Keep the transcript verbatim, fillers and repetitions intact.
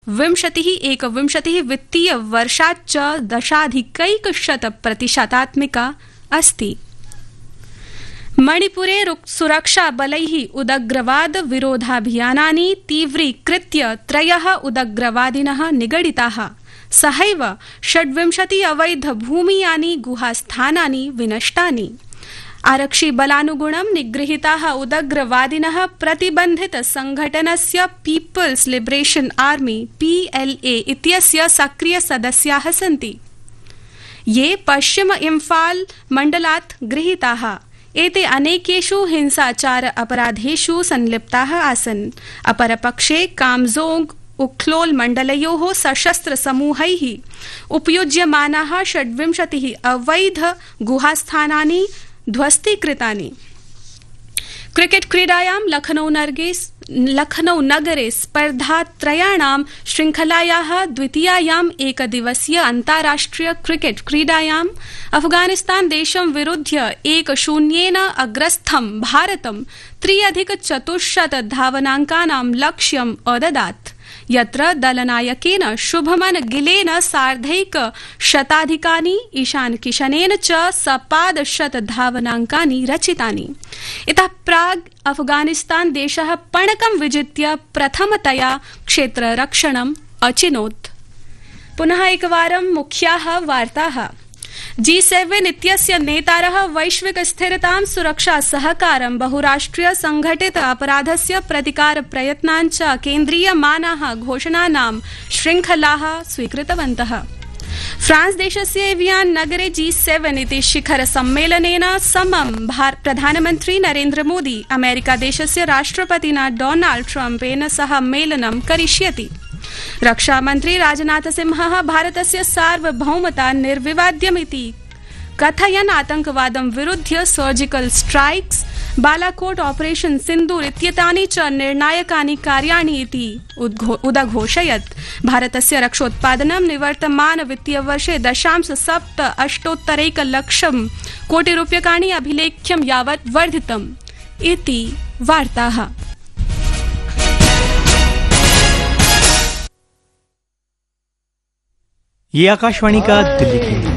विंशतिः एकविंशतिः वित्तीय वर्षाच्च दशाधिकैकशत प्रतिशतात्मिका अस्ति। मणिपुरे सुरक्षा बलैः उदग्रवाद विरोधाभियानानि तीव्रीकृत्य त्रयः उदग्रवादिनः निगडिताः। सहैव षड्विंशति अवैध भूमियानि गुहास्थानानि विनष्टानि। आरक्षिबलानुगुणं निगृहीताः उदग्रवादिनः प्रतिबन्धित संघटनस्य पीपल्स लिबरेशन आर्मी पीएलए इत्यस्य सक्रिय सदस्याः सन्ति, ये पश्चिम इम्फाल मण्डलात् गृहीताः। एते अनेकेषु हिंसाचार अपराधेषु संलिप्ताः आसन्। अपरपक्षे कामजोंग उख्लोल मण्डलयोः सशस्त्र समूहैः उपयुज्यमानाः षड्विंशतिः अवैध गुहास्थानानि ध्वस्तीकृतानि। क्रिकेट क्रीडायां लखनऊ नगरे लखनऊ नगरे स्पर्धात्रयाणां श्रृंखलायाः द्वितीयायाम् एकदिवसीय अन्ताराष्ट्रिय क्रिकेट क्रीडायाम् अफगानिस्तान देशं विरुध्य एक शून्येन अग्रस्थं भारतं त्र्यधिकचतुश्शत धावनाङ्कानां लक्ष्यम् अददात्, यत्र दलनायकेन शुभमन गिलेन सार्धैक शताधिकानि, ईशान किशनेन च सपादशत धावनाङ्कानि रचितानि। इतः प्राग् अफगानिस्तान देशः पणकं विजित्य प्रथमतया क्षेत्ररक्षणम् अचिनोत्। पुनः एकवारं मुख्याः वार्ताः। जी सेवन इत्यस्य नेतारः वैश्विक स्थिरतां, सुरक्षा सहकारं, बहुराष्ट्रीय संघटित अपराधस्य प्रतिकार प्रयत्नाञ्च केन्द्रीयमानाः घोषणानां श्रृंखलाः स्वीकृतवन्तः। फ्रांस देशस्य एवियान नगरे जी सेवन इति शिखर सम्मेलनेन समं प्रधानमन्त्री नरेन्द्र मोदी अमेरिका देशस्य राष्ट्रपतिना डोनाल्ड ट्रम्पेन सह मेलनं करिष्यति। रक्षामन्त्री राजनाथ सिंहः भारतस्य सार्वभौमता निर्विवाद्यमिति कथयन् आतंकवादं विरुध्य सर्जिकल स्ट्राइक्स, बालाकोट ऑपरेशन सिंदूर इत्येतानि च निर्णायकानि कार्याणि इति उदघोषयत्। भारतस्य रक्षोत्पादनं निवर्तमान वित्तीयवर्षे दशांश सप्त अष्टोत्तरैक लक्षं कोटि रूप्यकाणि अभिलेख्यं यावत् वर्धितम् इति वार्ताः। ये आकाशवाणी का दिल्ली